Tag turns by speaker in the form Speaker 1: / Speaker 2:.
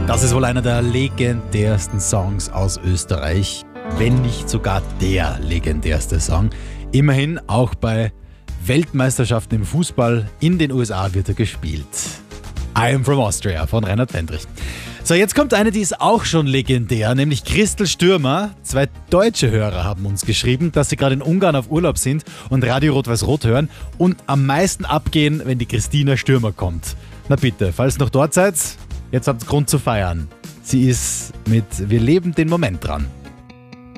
Speaker 1: Das ist wohl einer der legendärsten Songs aus Österreich, wenn nicht sogar der legendärste Song. Immerhin auch bei Weltmeisterschaften im Fußball in den USA wird er gespielt. I Am From Austria von Reinhard Fendrich. So, jetzt kommt eine, die ist auch schon legendär, nämlich Christel Stürmer. 2 deutsche Hörer haben uns geschrieben, dass sie gerade in Ungarn auf Urlaub sind und Radio Rot-Weiß-Rot hören und am meisten abgehen, wenn die Christina Stürmer kommt. Na bitte, falls noch dort seid, jetzt habt ihr Grund zu feiern. Sie ist mit Wir leben den Moment dran.